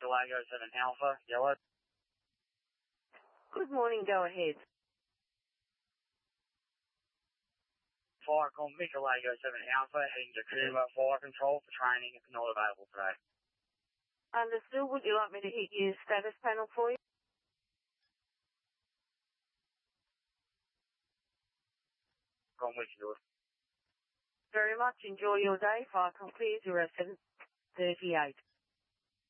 Michelangelo 7 Alpha, yellow. Good morning, go ahead. Fire call Michelangelo 7 Alpha, heading to Cuba, fire control for training, not available today. Understood. Would you like me to hit your status panel for you? Go on, we can do it. Very much. Enjoy your day. Fire call clear 0738.